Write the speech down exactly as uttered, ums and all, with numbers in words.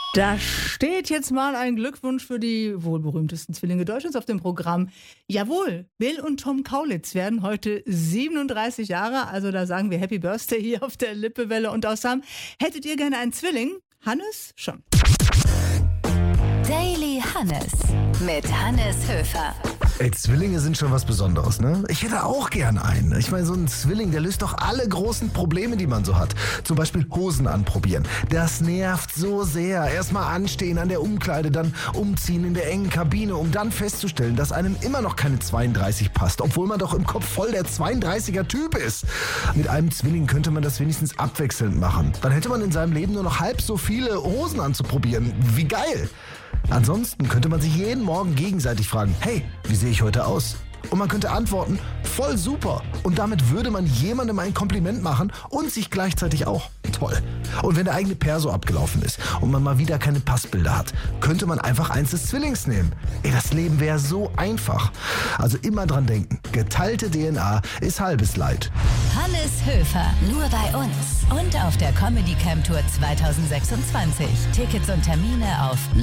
Da steht jetzt mal ein Glückwunsch für die wohl berühmtesten Zwillinge Deutschlands auf dem Programm. Jawohl, Bill und Tom Kaulitz werden heute siebenunddreißig Jahre, also da sagen wir Happy Birthday hier auf der Lippewelle und aus Sam. Hättet ihr gerne einen Zwilling? Hannes schon. Daily Hannes mit Hannes Höfer. Ey, Zwillinge sind schon was Besonderes, ne? Ich hätte auch gern einen. Ich meine, so ein Zwilling, der löst doch alle großen Probleme, die man so hat. Zum Beispiel Hosen anprobieren. Das nervt so sehr. Erstmal anstehen an der Umkleide, dann umziehen in der engen Kabine, um dann festzustellen, dass einem immer noch keine zweiunddreißig passt, obwohl man doch im Kopf voll der zweiunddreißiger-Typ ist. Mit einem Zwilling könnte man das wenigstens abwechselnd machen. Dann hätte man in seinem Leben nur noch halb so viele Hosen anzuprobieren. Wie geil! Ansonsten könnte man sich jeden Morgen gegenseitig fragen, hey, wie sehe ich heute aus? Und man könnte antworten, voll super. Und damit würde man jemandem ein Kompliment machen und sich gleichzeitig auch. Toll. Und wenn der eigene Perso abgelaufen ist und man mal wieder keine Passbilder hat, könnte man einfach eins des Zwillings nehmen. Ey, das Leben wäre so einfach. Also immer dran denken, geteilte D N A ist halbes Leid. Hannes Höfer, nur bei uns und auf der Comedy Camp Tour zwanzig sechsundzwanzig. Tickets und Termine auf